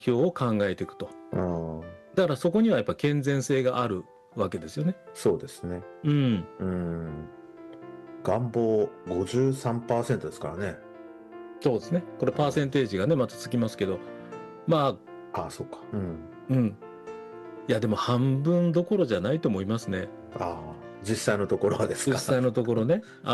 標を考えていくと。 うん。 だからそこにはやっぱ健全性があるわけですよね。 そうですね。 うん。 うん。願望53%ですからね。 そうですね。これパーセンテージがね、またつきますけど。まああ、そうか。うん。 あ、うん。いや、でも半分どころじゃないと思いますね。 ああ、実際のところはですか。 実際のところね。 うん。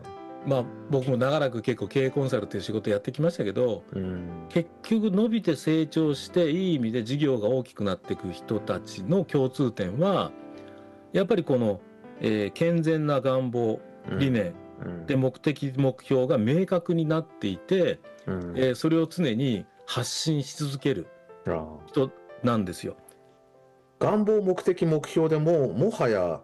まあ、僕も長らく結構経営コンサルっていう仕事やってきましたけど、 うん。 結局伸びて成長していい意味で事業が大きくなっていく人たちの共通点は、やっぱりこの、健全な願望、理念、で目的目標が明確になっていて、それを常に発信し続ける人なんですよ。 願望、目的、目標でもはや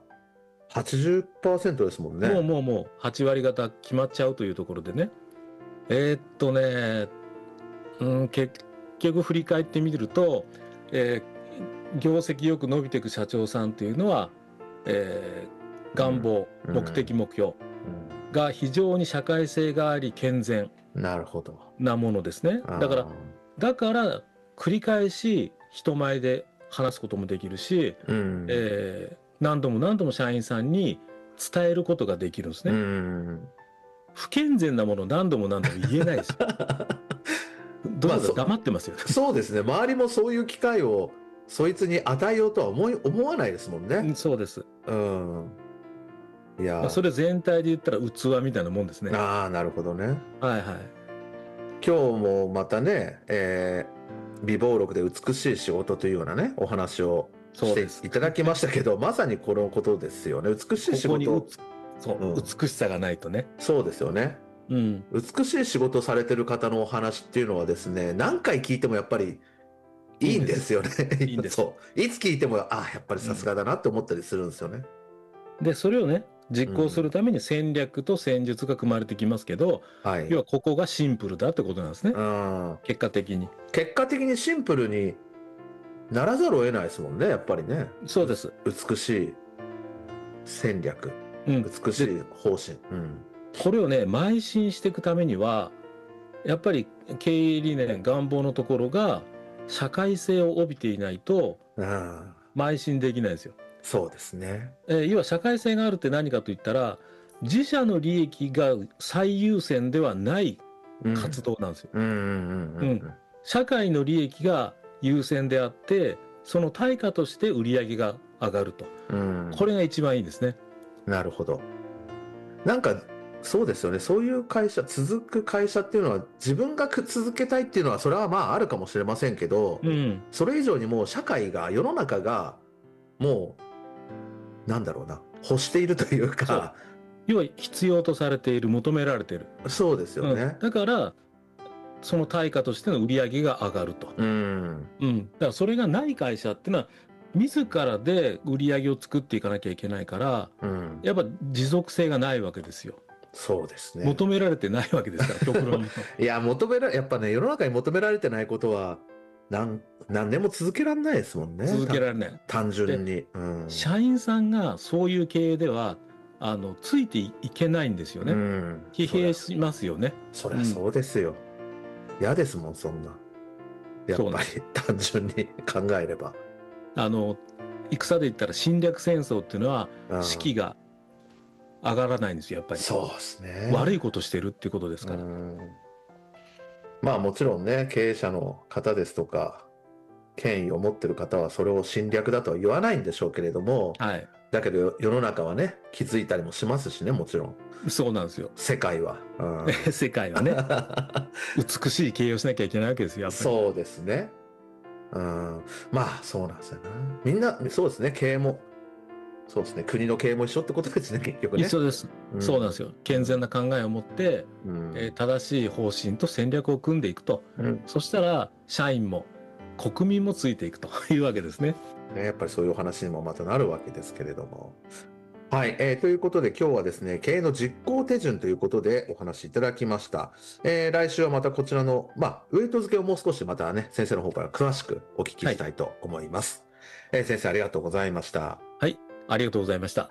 80% ですもんね。 もう8割方決まっちゃうというところでね。えーっとね、結局振り返ってみると、業績よく伸びていく社長さんというのは、願望、目的、目標が非常に社会性があり健全なものですね。だから繰り返し人前で話すこともできるし、何度も何度も社員さんに伝えることができるんですね。不健全なものを何度も何度も言えないですよ。どうぞ黙ってますよ。 そうですね。周りもそういう機会をそいつに与えようとは思わないですもんね。 そうです。 いや、 それ全体で言ったら器みたいなもんですね。 ああ、なるほどね。 はいはい。 今日もまたね、美貌録で美しい仕事というようなね、お話をしていただきましたけど、まさにこのことですよね。美しい仕事。 そう、美しさがないとね。 そうですよね。美しい仕事されてる方のお話っていうのはですね、何回聞いてもやっぱりいいんですよね。いいんです。そう。いつ聞いても、あ、やっぱりさすがだなって思ったりするんですよね。 で、それをね、実行するために戦略と戦術が組まれてきますけど、要はここがシンプルだってことなんですね。結果的に。 結果的にシンプルにならざるを得ないですもんね、やっぱりね。 そうです。 美しい戦略。美しい方針。 これをね、邁進していくためには、やっぱり経営理念、願望のところが社会性を帯びていないと、邁進できないですよ。 そうですね。 要は社会性があるって何かと言ったら、自社の利益が最優先ではない活動なんですよ。社会の利益が優先であって、その対価として売り上げが上がると。これが一番いいですね。 なるほど。なんか、そうですよね。そういう会社、続く会社っていうのは、自分が続けたいっていうのは、それはまああるかもしれませんけど、それ以上にもう社会が、世の中が、もう、なんだろうな、欲しているというか。 要は必要とされている、求められている。 そうですよね。 だから、その対価としての売り上げが上がると。だからそれがない会社っていうのは、自らで売り上げを作っていかなきゃいけないから、やっぱ持続性がないわけですよ。 そうですね。 求められてないわけですから、極論いや、やっぱね、世の中に求められてないことは、何年も続けられないですもんね。 続けられない。 単純に。 社員さんがそういう経営では、ついていけないんですよね。疲弊しますよね。 そりゃそうですよ。嫌ですもん、そんな。やっぱり単純に考えれば。 戦で言ったら侵略戦争っていうのは、士気が上がらないんですよ、やっぱり。 そうですね。 悪いことしてるっていうことですから。 まあもちろんね、経営者の方ですとか、権威を持ってる方はそれを侵略だとは言わないんでしょうけれども、だけど世の中はね、気づいたりもしますしね、もちろん。 そうなんですよ。 世界は。 世界はね。美しい経営をしなきゃいけないわけですよ、やっぱり。 そうですね。まあ、そうなんですよな。みんな、そうですね、経営も。そうですね、国の経営も一緒ってことですね、結局ね。 一緒です。そうなんですよ。健全な考えを持って、正しい方針と戦略を組んでいくと。そしたら、社員も国民もついていくというわけですね。 やっぱりそういうお話にもまたなるわけですけれども。はい。ということで今日はですね、経営の実行手順ということでお話しいただきました。来週はまたこちらの、ウェイト付けをもう少しまたね、先生の方から詳しくお聞きしたいと思います。先生ありがとうございました。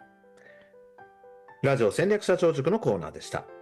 はい。ありがとうございました。 ラジオ戦略社長塾のコーナーでした。